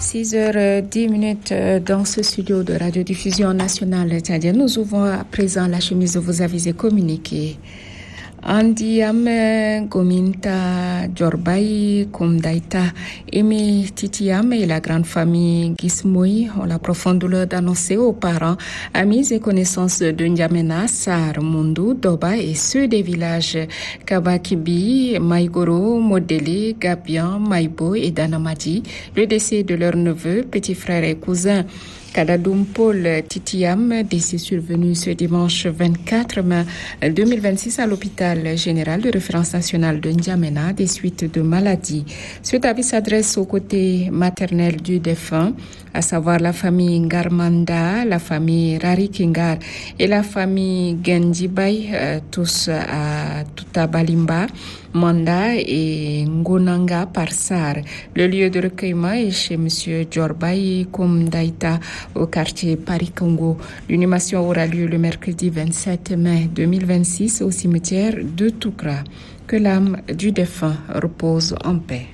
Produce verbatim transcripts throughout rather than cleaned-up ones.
six heures dix minutes dans ce studio de radiodiffusion nationale tchadienne. Nous ouvrons à présent la chemise de vos avis et communiqués. Andiam Gominta Djorbay Kumdaita Emi Titiam et la grande famille Gismoui ont la profonde douleur d'annoncer aux parents, amis et connaissances de N'Djamena, Sar, Mundu, Doba et ceux des villages Kabakibi, Maïgoro, Modeli, Gabian, Maïbo et Danamadi le décès de leur neveu, petit frère et cousin Kadadoum Paul Titiam, décès survenu ce dimanche vingt-quatre mai deux mille vingt-six à l'hôpital général de référence nationale de N'Djamena des suites de maladie. Ce avis s'adresse au côté maternel du défunt, à savoir la famille Ngarmanda, la famille Rari Kingar et la famille Gendjibay, euh, tous à Toutabalimba, Manda et Ngonanga Parsar. Le lieu de recueillement est chez M. Djorbay Koumdaïta au quartier Paris-Congo. L'inhumation aura lieu le mercredi vingt-sept mai deux mille vingt-six au cimetière de Toukra. Que l'âme du défunt repose en paix.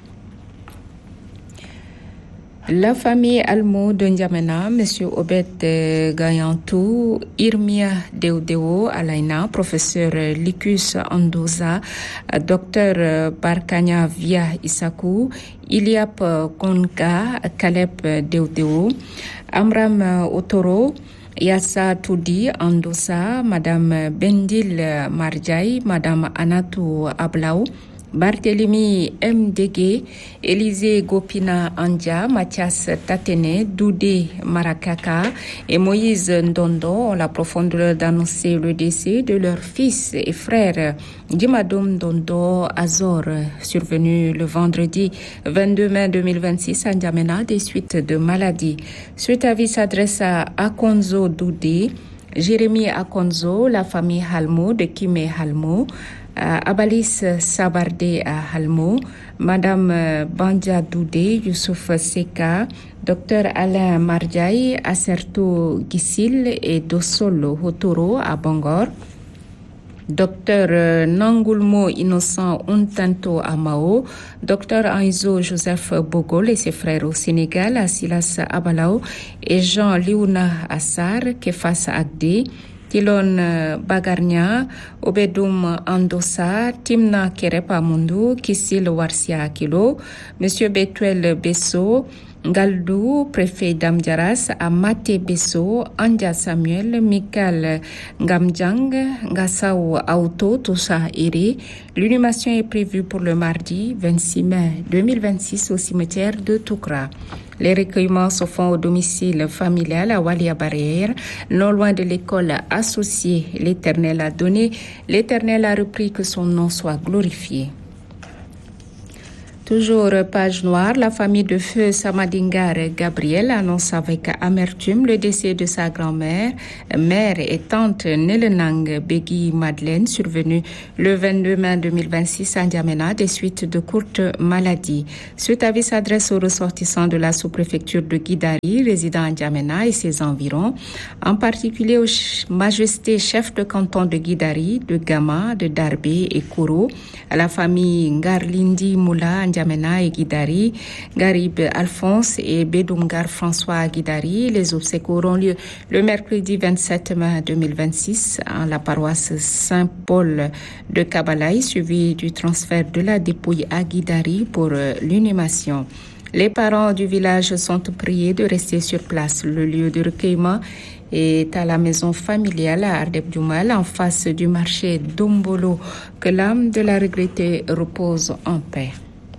La famille Almo de N'Djamena, M. Obed Gayantou, Irmia Deodeo Alaina, professeur Likus Andoza, docteur Barkanya Via Isakou, Iliap Konga, Kaleb Deodeo, Amram Otoro, Yassa Toudi Andosa, Madame Bendil Marjai, Madame Anatou Ablaou, Barthélemy M. Degué, Élisée Gopina Andja, Mathias Tatene, Doudé Marakaka et Moïse Ndondo ont la profonde douleur d'annoncer le décès de leur fils et frère Dimadoum Ndondo Azor, survenu le vendredi vingt-deux mai deux mille vingt-six à N'Djamena des suites de maladie. Cet avis s'adresse à Akonzo Doudé, Jérémy Akonzo, la famille Halmo de Kimé Halmo, Abalis Sabardé à Halmo, Madame Bandja Doudé, Youssouf Seka, Docteur Alain Marjaï, Acerto Gisil et Dosolo Hotoro à Bangor, Docteur Nangulmo Innocent Untanto à Mao, Docteur Anzo Joseph Bogol et ses frères au Sénégal, à Silas Abalao et Jean Liouna Assar, Kefas Agde, Tilon Bagarnia, Obedoum Andosa, Timna Kerepa Mundu, Kisil Warsia Kilo, Monsieur Betuel Besso, Galdou, préfet d'Amdiaras, Amate Besso, Anja Samuel, Mikal Ngamdjang, Ngassao Auto, Toussa Iri. L'inhumation est prévue pour le mardi vingt-six mai deux mille vingt-six au cimetière de Toukra. Les recueillements se font au domicile familial à Walia Barrière, non loin de l'école associée. L'Éternel a donné, l'Éternel a repris, que son nom soit glorifié. Toujours page noire, la famille de feu Samadingar Gabriel annonce avec amertume le décès de sa grand-mère, mère et tante Nelenang Begui Madeleine, survenue le vingt-deux mai deux mille vingt-six à N'Djamena des suites de courtes maladies. Cet avis s'adresse aux ressortissants de la sous-préfecture de Guidari, résidant à N'Djamena et ses environs, en particulier aux majestés chefs de canton de Guidari, de Gama, de Darbé et Kouro, à la famille Ngarlindi Moula N'Djamena et Guidari, Garib Alphonse et Bedoumgar François Guidari. Les obsèques auront lieu le mercredi vingt-sept mai deux mille vingt-six en la paroisse Saint-Paul de Kabalaï, suivi du transfert de la dépouille à Guidari pour l'inhumation. Les parents du village sont priés de rester sur place. Le lieu de recueillement est à la maison familiale à Ardeb Djoumal, en face du marché d'Ombolo. Que l'âme de la regrettée repose en paix.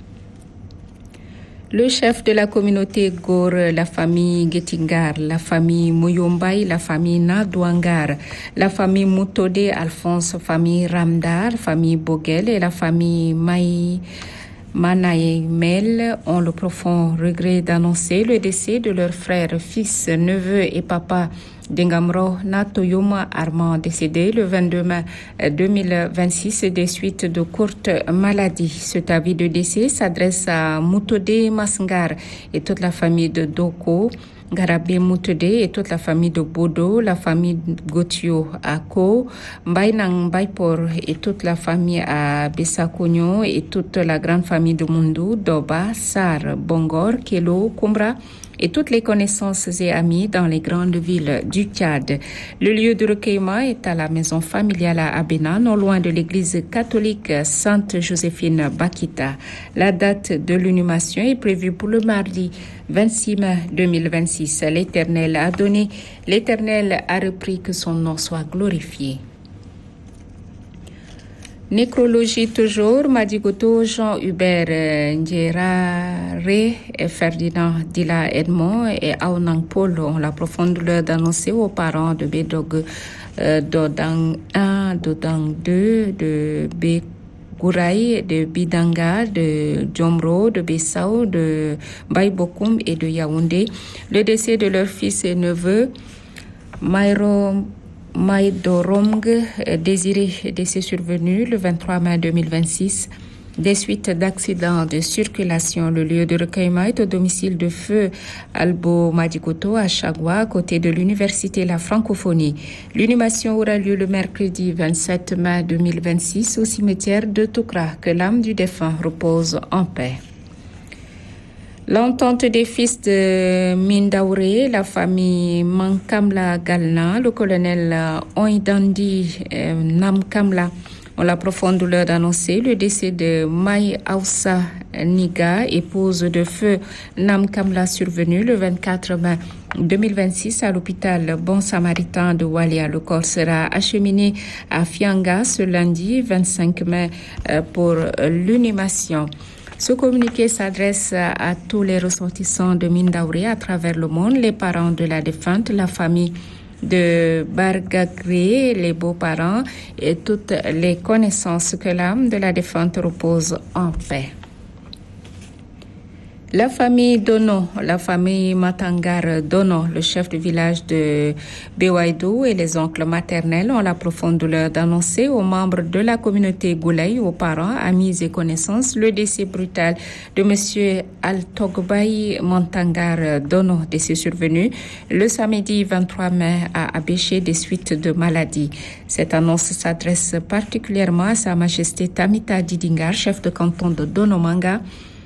Le chef de la communauté Gor, la famille Getingar, la famille Moyombay, la famille Nadouangar, la famille Moutodé Alphonse, famille Ramdar, famille Bogel et la famille Maï Manaï Mel ont le profond regret d'annoncer le décès de leur frère, fils, neveu et papa Dengamro Natoyuma Armand, décédé le vingt-deux mai deux mille vingt-six des suites de courtes maladies. Cet avis de décès s'adresse à Moutodé Masngar et toute la famille de Doko, Garabé Moutodé et toute la famille de Bodo, la famille Gotio à Ko, Mbainang Baipor et toute la famille à Bessakonyo et toute la grande famille de Mundu, Doba, Sar, Bongor, Kelo, Kumbra et toutes les connaissances et amis dans les grandes villes du Tchad. Le lieu de recueillement est à la maison familiale à Abena, non loin de l'église catholique Sainte-Joséphine Bakita. La date de l'inhumation est prévue pour le mardi vingt-six mai deux mille vingt-six. L'Éternel a donné, l'Éternel a repris, que son nom soit glorifié. Nécrologie toujours, Madigoto, Jean-Hubert Ndjerare, Ferdinand Dila Edmond et Aonang Paul ont la profonde douleur d'annoncer aux parents de Bédog euh, Dodang un, Dodang deux, de B. Gouraï, de Bidanga, de Djomro, de Bessau, de Baïbokoum et de Yaoundé, le décès de leur fils et neveu, Maïro Maïdorong Désiré, décès survenu le vingt-trois mai deux mille vingt-six. Des suites d'accidents de circulation, le lieu de recueillement est au domicile de feu Albo Madikoto à Chagua, à côté de l'université La Francophonie. L'inhumation aura lieu le mercredi vingt-sept mai deux mille vingt-six au cimetière de Toukra. Que l'âme du défunt repose en paix. L'entente des fils de Mindaouré, la famille Mankamla Galna, le colonel Oindandi euh, Namkamla ont la profonde douleur d'annoncer le décès de Mai Aoussa Niga, épouse de feu Namkamla, survenu le vingt-quatre mai deux mille vingt-six à l'hôpital Bon Samaritain de Walia. Le corps sera acheminé à Fianga ce lundi vingt-cinq mai euh, pour l'inhumation. Ce communiqué s'adresse à tous les ressortissants de Mindaouré à travers le monde, les parents de la défunte, la famille de Bargagré, les beaux-parents et toutes les connaissances. Que l'âme de la défunte repose en paix. La famille Dono, la famille Matangar Dono, le chef du village de Bewaïdou et les oncles maternels ont la profonde douleur d'annoncer aux membres de la communauté Goulaï, aux parents, amis et connaissances, le décès brutal de monsieur Altogbaï Montangar Dono, décès survenu le samedi vingt-trois mai à Abéché des suites de maladie. Cette annonce s'adresse particulièrement à Sa Majesté Tamita Didingar, chef de canton de Donomanga.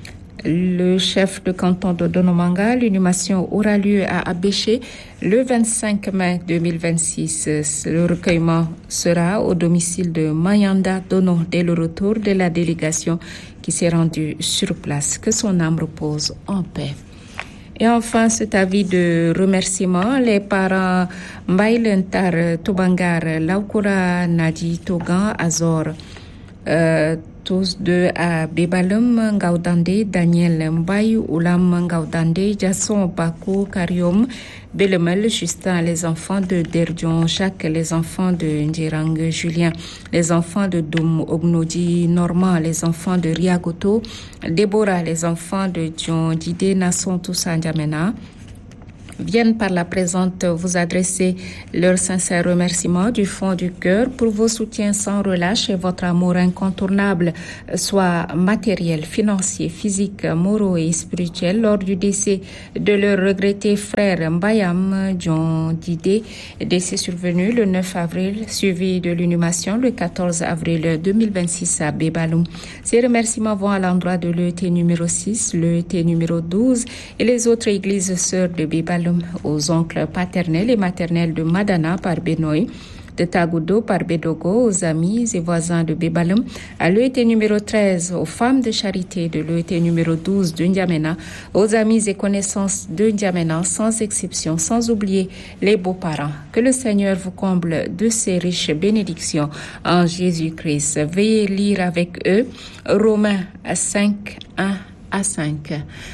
Le chef de canton de Donomanga, l'inhumation aura lieu à Abéché le vingt-cinq mai deux mille vingt-six. Le recueillement sera au domicile de Mayanda Dono dès le retour de la délégation qui s'est rendue sur place. Que son âme repose en paix. Et enfin, cet avis de remerciement, les parents Mbaïlentar Tobangar, Laukura Nadi Togan Azor, euh, tous deux à Bebalum, Ngaudande, Daniel Mbaye, Oulam Ngaudande, Jasson Bako, Karium, Belemel, Justin, les enfants de Derdion, Jacques, les enfants de Ndjerang, Julien, les enfants de Doum Ognodi, Normand, les enfants de Riagoto, Déborah, les enfants de Dion Didé, Nasson, tous à N'Djamena, viennent par la présente vous adresser leurs sincères remerciements du fond du cœur pour vos soutiens sans relâche et votre amour incontournable, soit matériel, financier, physique, moraux et spirituel, lors du décès de leur regretté frère Mbayam John Didé, décès survenu le neuf avril, suivi de l'inhumation le quatorze avril deux mille vingt-six à Bebaloum. Ces remerciements vont à l'endroit de l'E T numéro six, l'E T numéro douze et les autres églises sœurs de Bebaloum, aux oncles paternels et maternels de Madana par Benoï, de Tagudo par Bedogo, aux amis et voisins de Bebalum, à l'E T numéro treize, aux femmes de charité de l'E T numéro douze de N'Djamena, aux amis et connaissances de N'Djamena, sans exception, sans oublier les beaux-parents. Que le Seigneur vous comble de ses riches bénédictions en Jésus-Christ. Veuillez lire avec eux Romains cinq, un à cinq.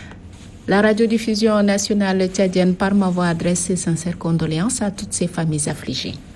La radiodiffusion nationale tchadienne par ma voix adresse ses sincères condoléances à toutes ces familles affligées.